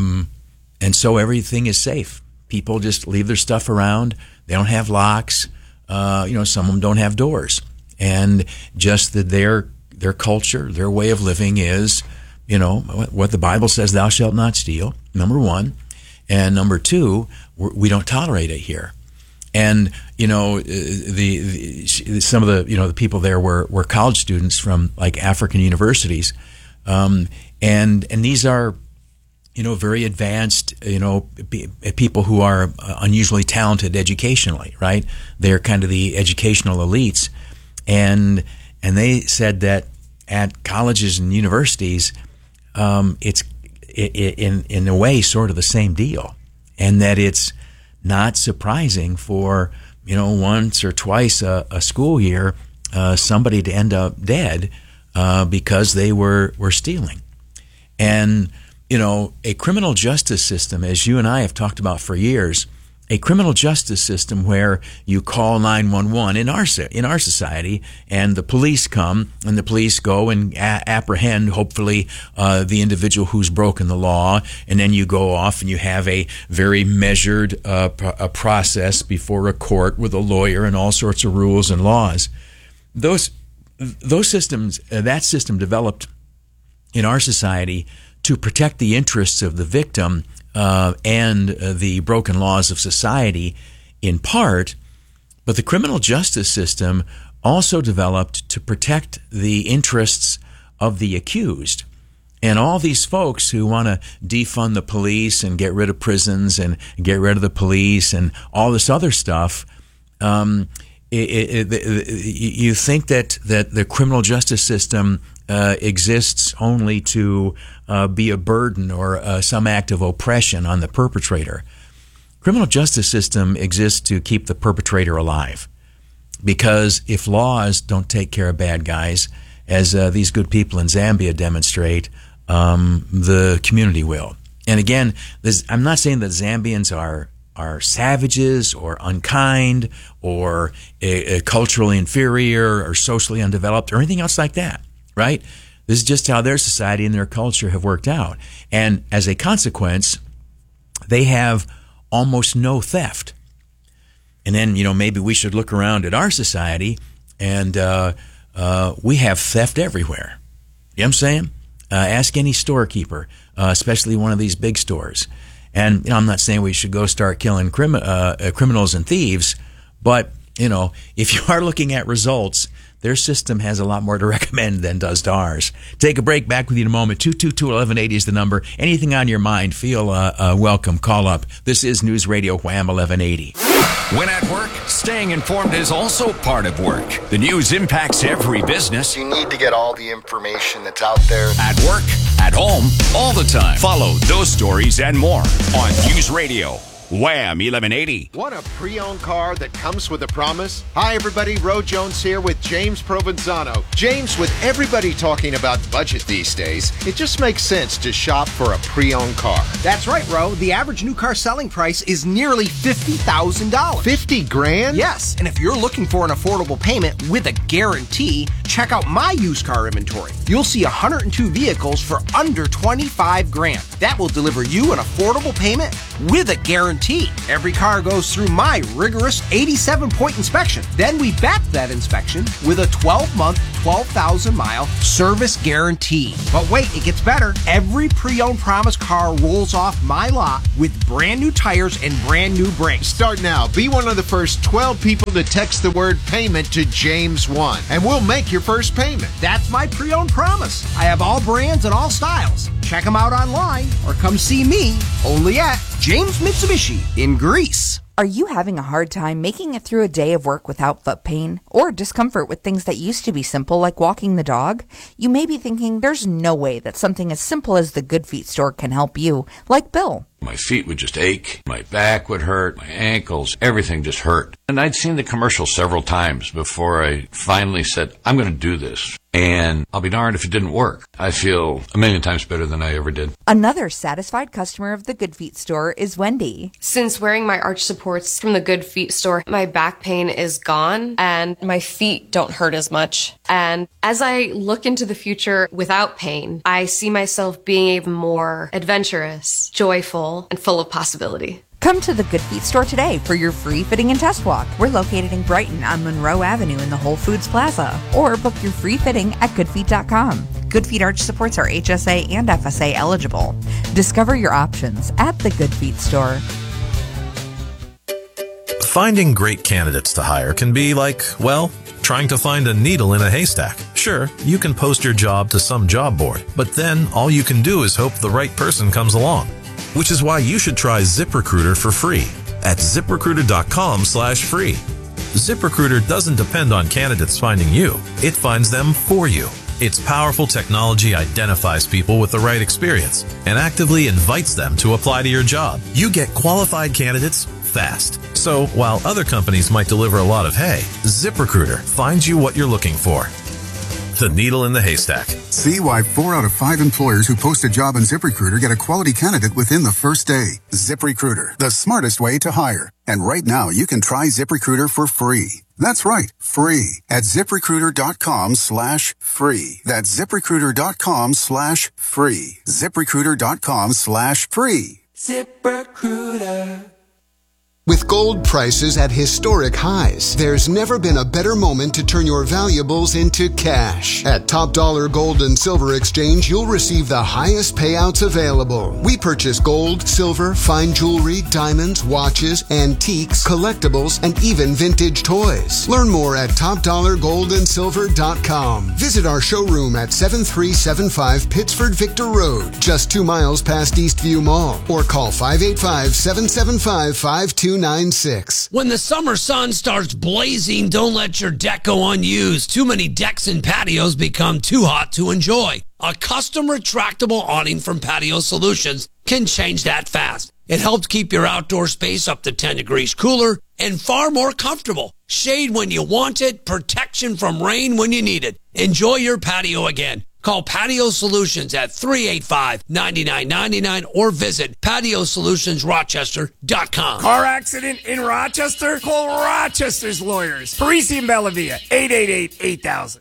so everything is safe. People just leave their stuff around. They don't have locks. Some of them don't have doors. And just that their culture, their way of living is, what the Bible says, thou shalt not steal, number one. And number two, we don't tolerate it here. And some of the people there were college students from like African universities, and these are very advanced people who are unusually talented educationally, right? They're kind of the educational elites, and they said that at colleges and universities, it's in a way sort of the same deal, and that it's not surprising for once or twice a school year somebody to end up dead because they were stealing. And a criminal justice system, as you and I have talked about for years, a criminal justice system where you call 911 in our society, and the police come, and the police go and apprehend, hopefully, the individual who's broken the law, and then you go off and you have a very measured a process before a court with a lawyer and all sorts of rules and laws. Those systems, that system developed in our society to protect the interests of the victim and the broken laws of society in part, but the criminal justice system also developed to protect the interests of the accused. And all these folks who want to defund the police and get rid of prisons and get rid of the police and all this other stuff, you think that the criminal justice system exists only to be a burden or some act of oppression on the perpetrator. Criminal justice system exists to keep the perpetrator alive, because if laws don't take care of bad guys, as these good people in Zambia demonstrate, the community will. And again, I'm not saying that Zambians are savages or unkind or culturally inferior or socially undeveloped or anything else like that. Right? This is just how their society and their culture have worked out. And as a consequence, they have almost no theft. And then, maybe we should look around at our society, and we have theft everywhere. You know what I'm saying? Ask any storekeeper, especially one of these big stores. And I'm not saying we should go start killing criminals and thieves, but, if you are looking at results, their system has a lot more to recommend than does ours. Take a break. Back with you in a moment. 222-1180 is the number. Anything on your mind, feel welcome. Call up. This is News Radio Wham 1180. When at work, staying informed is also part of work. The news impacts every business. You need to get all the information that's out there. At work, at home, all the time. Follow those stories and more on News Radio. Wham 1180. Want a pre-owned car that comes with a promise? Hi everybody, Ro Jones here with James Provenzano. James, with everybody talking about budget these days, it just makes sense to shop for a pre-owned car. That's right, Ro. The average new car selling price is nearly $50,000. 50 grand? Yes, and if you're looking for an affordable payment with a guarantee, check out my used car inventory. You'll see 102 vehicles for under 25 grand. That will deliver you an affordable payment with a guarantee. Every car goes through my rigorous 87-point inspection. Then we back that inspection with a 12-month, 12,000-mile service guarantee. But wait, it gets better. Every pre-owned promise car rolls off my lot with brand new tires and brand new brakes. Start now. Be one of the first 12 people to text the word payment to James1, and we'll make your first payment. That's my pre-owned promise. I have all brands and all styles. Check them out online or come see me only at James Mitsubishi in Greece. Are you having a hard time making it through a day of work without foot pain or discomfort with things that used to be simple like walking the dog? You may be thinking there's no way that something as simple as the Good Feet store can help you, like Bill. My feet would just ache, my back would hurt, my ankles, everything just hurt. And I'd seen the commercial several times before I finally said, I'm going to do this. And I'll be darned if it didn't work. I feel a million times better than I ever did. Another satisfied customer of the Good Feet store is Wendy. Since wearing my arch supports from the Good Feet store, my back pain is gone and my feet don't hurt as much. And as I look into the future without pain, I see myself being even more adventurous, joyful, and full of possibility. Come to the Good Feet store today for your free fitting and test walk. We're located in Brighton on Monroe Avenue in the Whole Foods Plaza. Or book your free fitting at goodfeet.com. Good Feet arch supports are HSA and FSA eligible. Discover your options at the Good Feet store. Finding great candidates to hire can be like, well, trying to find a needle in a haystack. Sure, you can post your job to some job board, but then all you can do is hope the right person comes along. Which is why you should try ZipRecruiter for free at ZipRecruiter.com/free. ZipRecruiter doesn't depend on candidates finding you. It finds them for you. Its powerful technology identifies people with the right experience and actively invites them to apply to your job. You get qualified candidates fast. So while other companies might deliver a lot of hay, ZipRecruiter finds you what you're looking for. The needle in the haystack. See why 4 out of 5 employers who post a job on ZipRecruiter get a quality candidate within the first day. ZipRecruiter, the smartest way to hire. And right now, you can try ZipRecruiter for free. That's right, free at ZipRecruiter.com/free. That's ZipRecruiter.com/free. ZipRecruiter.com/free. ZipRecruiter. With gold prices at historic highs, there's never been a better moment to turn your valuables into cash. At Top Dollar Gold and Silver Exchange, you'll receive the highest payouts available. We purchase gold, silver, fine jewelry, diamonds, watches, antiques, collectibles, and even vintage toys. Learn more at TopDollarGoldandSilver.com. Visit our showroom at 7375 Pittsford Victor Road, just 2 miles past Eastview Mall, or call 585-775-5296. When the summer sun starts blazing, don't let your deck go unused. Too many decks and patios become too hot to enjoy. A custom retractable awning from Patio Solutions can change that fast. It helps keep your outdoor space up to 10 degrees cooler and far more comfortable. Shade when you want it, protection from rain when you need it. Enjoy your patio again. Call Patio Solutions at 385-9999 or visit PatioSolutionsRochester.com. Car accident in Rochester? Call Rochester's lawyers. Parisi and Bellavia, 888-8000.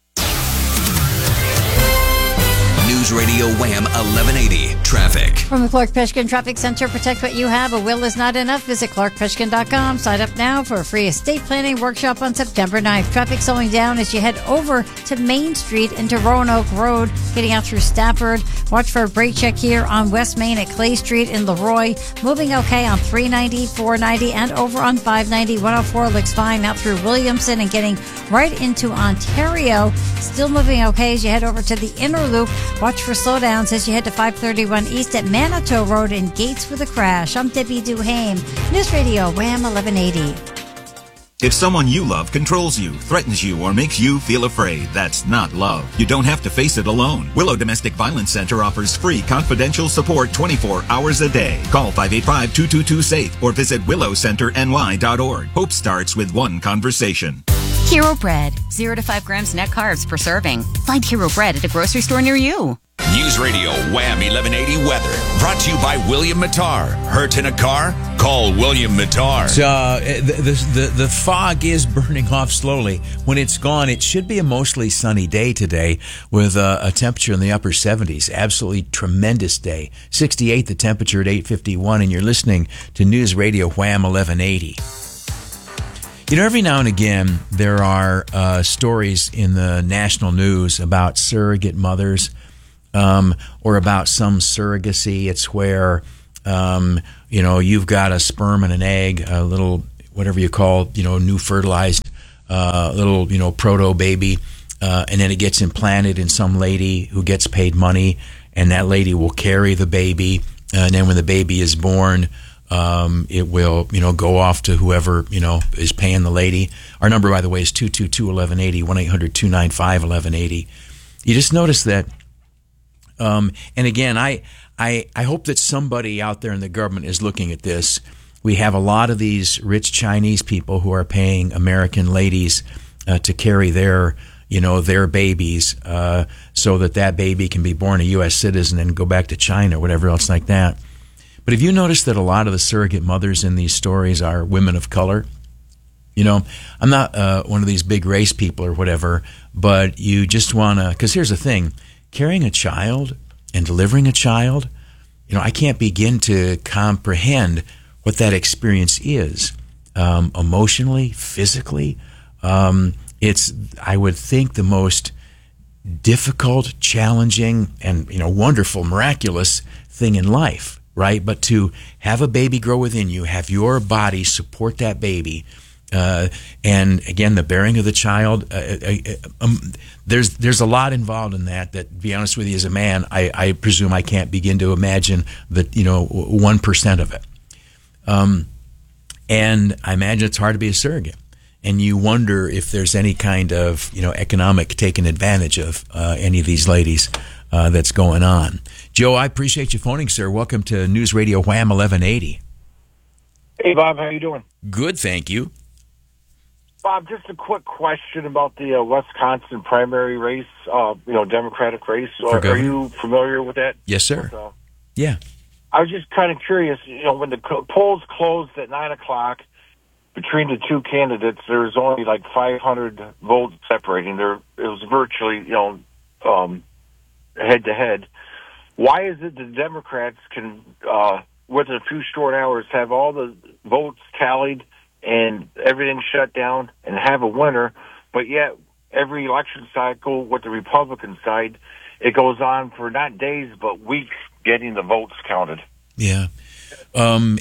News Radio Wham 1180 Traffic. From the Clark Peshkin Traffic Center, protect what you have. A will is not enough. Visit ClarkPeshkin.com. Sign up now for a free estate planning workshop on September 9th. Traffic slowing down as you head over to Main Street into Roanoke Road, getting out through Stafford. Watch for a brake check here on West Main at Clay Street in Leroy. Moving okay on 390, 490, and over on 590. 104 looks fine out through Williamson and getting right into Ontario. Still moving okay as you head over to the inner loop. Watch for slowdowns as you head to 531 East at Manitou Road and Gates with a crash. I'm Debbie Duhame. News Radio Wham 1180. If someone you love controls you, threatens you, or makes you feel afraid, that's not love. You don't have to face it alone. Willow Domestic Violence Center offers free confidential support 24 hours a day. Call 585-222-SAFE or visit willowcenterny.org. Hope starts with one conversation. Hero Bread, 0 to 5 grams net carbs per serving. Find Hero Bread at a grocery store near you. News Radio Wham 1180 Weather. Brought to you by William Mattar. Hurt in a car? Call William Mattar. The fog is burning off slowly. When it's gone, it should be a mostly sunny day today with a temperature in the upper 70s. Absolutely tremendous day. 68 the temperature at 8:51, and you're listening to News Radio Wham 1180. You know, every now and again, there are stories in the national news about surrogate mothers or about some surrogacy. It's where, you've got a sperm and an egg, a little, whatever you call, new fertilized little, proto-baby, and then it gets implanted in some lady who gets paid money, and that lady will carry the baby, and then when the baby is born, it will, go off to whoever, is paying the lady. Our number, by the way, is 222-1180, 1-800-295-1180. You just notice that, and again, I hope that somebody out there in the government is looking at this. We have a lot of these rich Chinese people who are paying American ladies to carry their babies, so that baby can be born a U.S. citizen and go back to China or whatever else like that. But have you noticed that a lot of the surrogate mothers in these stories are women of color? I'm not one of these big race people or whatever, but you just want to, because here's the thing, carrying a child and delivering a child, I can't begin to comprehend what that experience is, emotionally, physically. It's, I would think, the most difficult, challenging, and, wonderful, miraculous thing in life. Right? But to have a baby grow within you, have your body support that baby, and again, the bearing of the child, there's a lot involved in that, to be honest with you, as a man, I presume I can't begin to imagine the 1% of it. And I imagine it's hard to be a surrogate. And you wonder if there's any kind of, economic taking advantage of any of these ladies that's going on. Joe, I appreciate you phoning, sir. Welcome to News Radio Wham 1180. Hey, Bob. How you doing? Good, thank you. Bob, just a quick question about the Wisconsin primary race, Democratic race. Are you familiar with that? Yes, sir. Yeah. I was just kind of curious, when the polls closed at 9 o'clock, between the two candidates, there was only like 500 votes separating. It was virtually, head-to-head. Why is it the Democrats can, within a few short hours, have all the votes tallied and everything shut down and have a winner, but yet every election cycle with the Republican side, it goes on for not days but weeks getting the votes counted? Yeah. I'm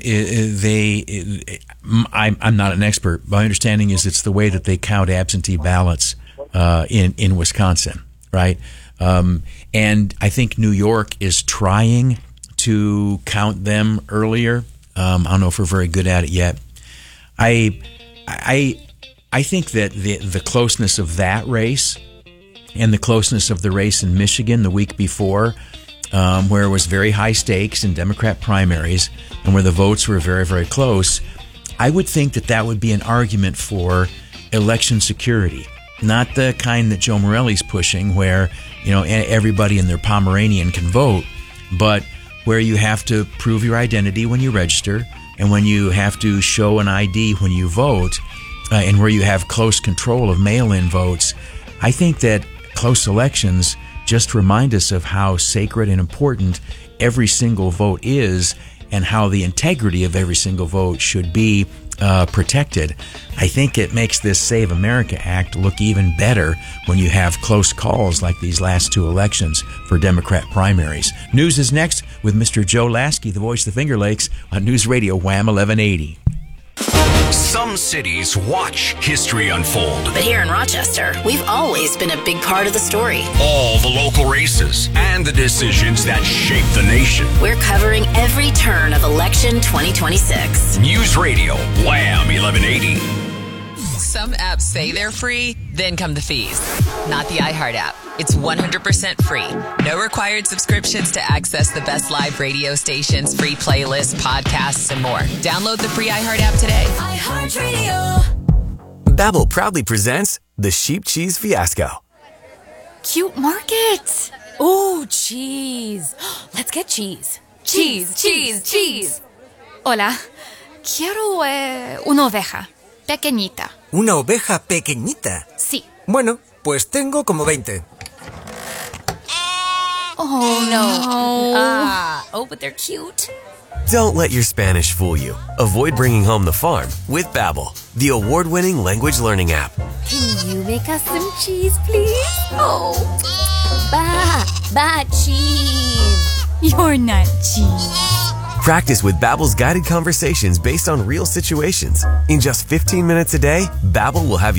not an expert. My understanding is it's the way that they count absentee ballots in Wisconsin, right? And I think New York is trying to count them earlier. I don't know if we're very good at it yet. I think that the closeness of that race and the closeness of the race in Michigan the week before, where it was very high stakes in Democrat primaries and where the votes were very, very close, I would think that would be an argument for election security. Not the kind that Joe Morelli's pushing, where everybody and their Pomeranian can vote, but where you have to prove your identity when you register, and when you have to show an ID when you vote, and where you have close control of mail-in votes. I think that close elections just remind us of how sacred and important every single vote is, and how the integrity of every single vote should be protected. I think it makes this Save America Act look even better when you have close calls like these last two elections for Democrat primaries. News is next with Mr. Joe Lasky, the voice of the Finger Lakes, on News Radio Wham 1180. Some cities watch history unfold. But here in Rochester, we've always been a big part of the story. All the local races and the decisions that shape the nation. We're covering every turn of election 2026. News Radio Wham 1180. Some apps say they're free, then come the fees. Not the iHeart app. It's 100% free. No required subscriptions to access the best live radio stations, free playlists, podcasts, and more. Download the free iHeart app today. iHeartRadio. Babbel proudly presents the Sheep Cheese Fiasco. Cute market. Oh, cheese. Let's get cheese. Cheese, cheese, cheese. Hola. Quiero una oveja. Pequeñita. ¿Una oveja pequeñita? Sí. Bueno, pues tengo como 20. Oh, no. Oh, but they're cute. Don't let your Spanish fool you. Avoid bringing home the farm with Babbel, the award-winning language learning app. Can you make us some cheese, please? Oh, cheese. You're not cheese. Practice with Babbel's guided conversations based on real situations. In just 15 minutes a day, Babbel will have you